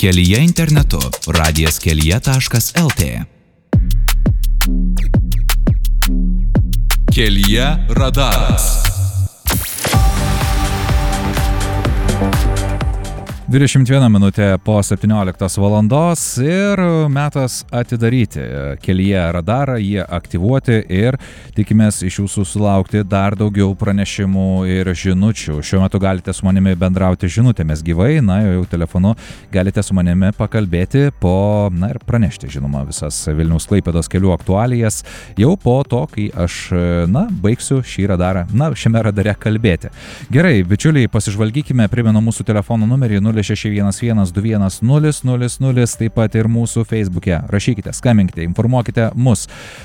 Kelyje internetu radijas.kelyje.lt. Kelyje radaras. 21 minutė po 17 valandos ir metas atidaryti Kelyje radarą, jį aktyvuoti ir tikimės iš jūsų sulaukti dar daugiau pranešimų ir žinučių. Šiuo metu galite su manimi bendrauti žinutėmis gyvai, jau telefonu galite su manimi pakalbėti ir pranešti, žinoma, visas Vilniaus Klaipėdos kelių aktualijas jau po to, kai aš, baigsiu šį radarą, šiame radare kalbėti. Gerai, bičiuliai, pasižvalgykime, primenu mūsų telefono numerį 0611210000, taip pat ir mūsų Facebook'e. Rašykite, skambinkite, informuokite mus.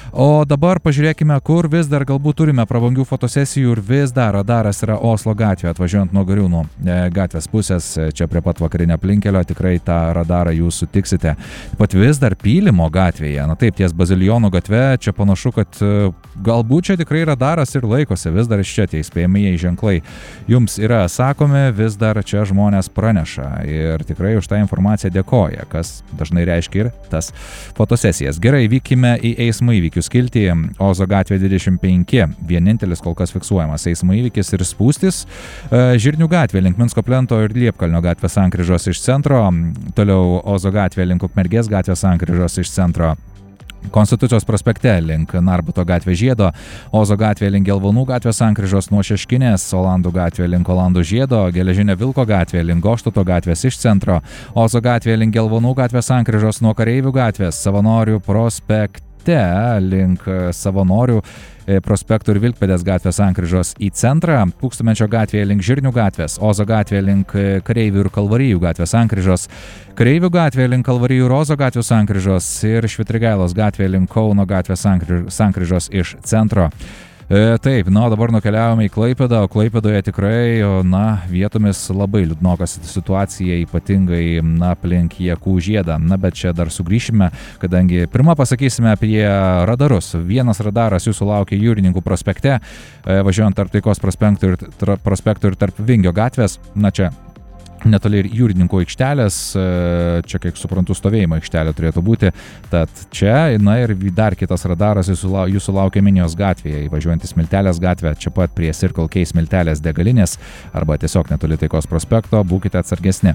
O dabar pažiūrėkime, kur vis dar galbūt turime prabangių fotosesijų ir vis dar radaras yra Oslo gatvė, atvažiuojant nuo Gariūnų gatvės pusės, čia prie pat vakarinio aplinkelio, tikrai tą radarą jūs sutiksite. Taip pat vis dar Pylimo gatvėje, taip, ties Bazilijonų gatve, čia panašu, kad galbūt čia tikrai radaras ir laikosi, vis dar iš čia tie įspėjamieji ženklai jums yra sakomi, vis dar čia žmonės praneša. Ir tikrai už tą informaciją dėkoja, kas dažnai reiškia ir tas fotosesijas. Gerai, vykime į eismo įvykių skiltį. Ozo gatvė 25, vienintelis kol kas fiksuojamas eismo įvykis ir spūstis. Žirnių gatvė link Minsko plento ir Liepkalnio gatvės sankryžos iš centro. Toliau Ozo gatvė link Ukmergės gatvės sankryžos iš centro. Konstitucijos prospekte link Narbuto gatvė Žiedo, Ozo gatvė link Gelvonų gatvės sankryžos nuo Šeškinės, Olandų gatvė link Olandų Žiedo, Geležinio Vilko gatvė link Goštauto gatvės iš centro, Ozo gatvė link Gelvonų gatvės sankryžos nuo Kareivių gatvės, Savanorių prospekte link Savanorių prospektų ir Vilkpėdės gatvės sankryžos į centrą, Tūkstantmečio gatvėje link Žirnių gatvės, Ozo gatvėje link Kareivių ir Kalvarijų gatvės sankryžos, Kareivių gatvėje link Kalvarijų ir Ozo gatvės sankryžos ir Švitrigailos gatvėje link Kauno gatvės sankryžos iš centro. Taip, dabar nukeliavome į Klaipėdą, o Klaipėdoje tikrai, vietomis labai liūdnoka situacija, ypatingai, aplink Jakų žiedą. Bet čia dar sugrįšime, kadangi pirmą pasakysime apie radarus. Vienas radaras jūsų laukia Jūrininkų prospekte, važiuojant tarp Taikos prospektų ir tarp Vingio gatvės, čia netoli ir Jūrininkų aikštelės, čia, kiek suprantu, stovėjimo aikštelė turėtų būti, tad čia, ir dar kitas radaras jūsų laukia Minijos gatvėje, įvažiuojant į Smiltelės gatvę, čia pat prie Circle K Smiltelės degalinės, arba tiesiog netoli Taikos prospekto, būkite atsargesni.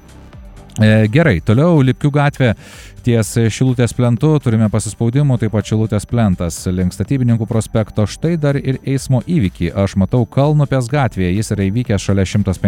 Gerai, toliau Lipkių gatvė ties Šilutės plentu, turime pasispaudimų, taip pat Šilutės plentas link Statybininkų prospekto, štai dar ir eismo įvykį, aš matau Kalnupės gatvėje, jis yra įvykęs šalia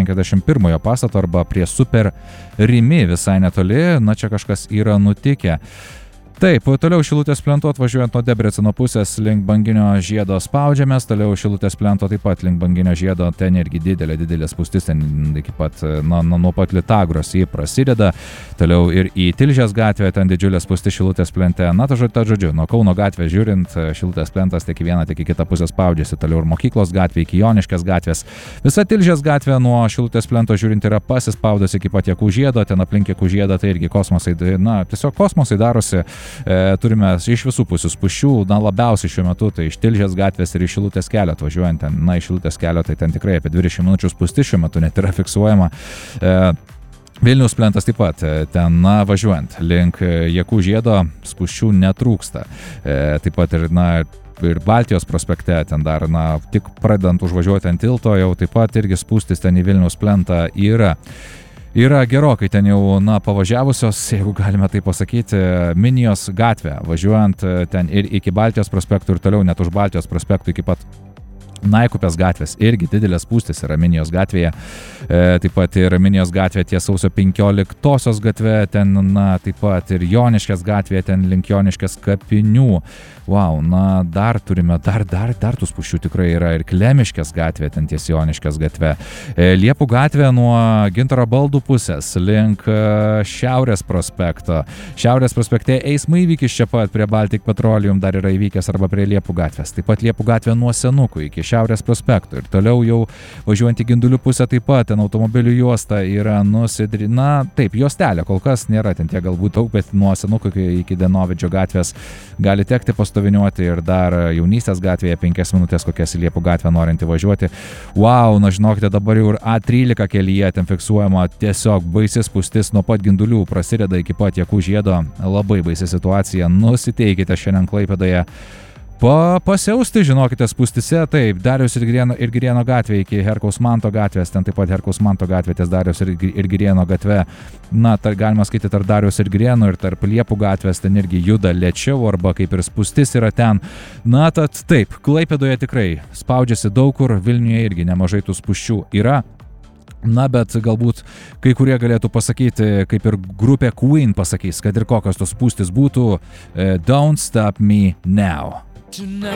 151 pastato arba prie Super Rimi visai netoli, čia kažkas yra nutikę. Taip, toliau Šilutės plento atvažiuojant nuo Debreceno pusės link Banginio žiedo spaudžiamės, toliau Šilutės plento taip pat link Banginio žiedo, ten irgi didelė spūstis, ten iki pat, nuo pat Litagros jį prasideda, toliau ir į Tilžės gatvę, ten didžiulė spūstis Šilutės plente, žodžiu, nuo Kauno gatvės žiūrint, Šilutės plentas tiek į vieną, tiek į kitą pusę spaudžiasi, toliau ir Mokyklos gatvė iki Joniškės gatvės, visa Tilžės gatvė nuo Šilutės plento žiūrint yra pasispaudusi iki pat Jakų žiedo, ten aplink Jakų žiedą tai irgi kosmosai, tiesiog kosmosai darosi. Turime iš visų pusių spūsčių, labiausiai šiuo metu tai iš Tilžės gatvės ir iš Šilutės kelio atvažiuojant ten, iš Šilutės kelio tai ten tikrai apie 20 minučių spūstis šiuo metu net yra fiksuojama. Vilniaus plentas taip pat, ten važiuojant link Jakų žiedo spūsčių netrūksta, taip pat ir Baltijos prospekte, ten dar, tik pradedant užvažiuoti ant tilto, jau taip pat irgi spūstis ten į Vilniaus plentą yra gerokai ten jau, pavažiavusios, jeigu galime tai pasakyti, Minijos gatvę, važiuojant ten ir iki Baltijos prospektų ir toliau net už Baltijos prospektų iki pat Naikupės gatvės, irgi didelės spūstis yra Minijos gatvėje, taip pat ir Minijos gatvė ties Sausio 15 gatvė, ten, taip pat ir Joniškės gatvė, ten link Joniškės kapinių, dar turime, dar tų spūsčių tikrai yra ir Klemiškės gatvė, ten ties Joniškės gatvė, Liepų gatvė nuo Gintaro baldų pusės, link Šiaurės prospekto, Šiaurės prospekte eismo įvykis čia pat prie Baltic Petroleum dar yra įvykęs arba prie Liepų gatvės, taip pat Liepų gatvė nuo Senukų iki Šiaurės prospekto ir toliau jau važiuojant į Gindulių pusę taip pat, ten automobilių juosta yra nusidrina, taip, juostelė kol kas nėra, ten tie galbūt daug, bet nuo Senukų iki Denovidžio gatvės gali tekti pastoviniuoti ir dar Jaunystės gatvėje 5 minutės kokias į Liepų gatvę norinti važiuoti. Wow, na žinokite, dabar jau ir A13 kelyje ten fiksuojama tiesiog baisi spūstis nuo pat Gindulių, prasideda iki pat Jakų žiedo, labai baisi situacija, nusiteikite šiandien Klaipėdoje pasiausti, žinokite, spūstise, taip, Dariaus ir Girėno gatvė iki Herkaus Manto gatvės, ten taip pat Herkaus Manto gatvė ties Dariaus ir Girėno gatve, na, galima skaityti tarp Dariaus ir Girėno ir tarp Liepų gatvės, ten irgi juda lėčiau, arba kaip ir spūstis yra ten, na, tad taip, Klaipėdoje tikrai spaudžiasi daug kur, Vilniuje irgi nemažai tų spūsčių yra. Na, bet galbūt kai kurie galėtų pasakyti, kaip ir grupė Queen pasakys, kad ir kokios tos spūstis būtų, Don't Stop Me Now.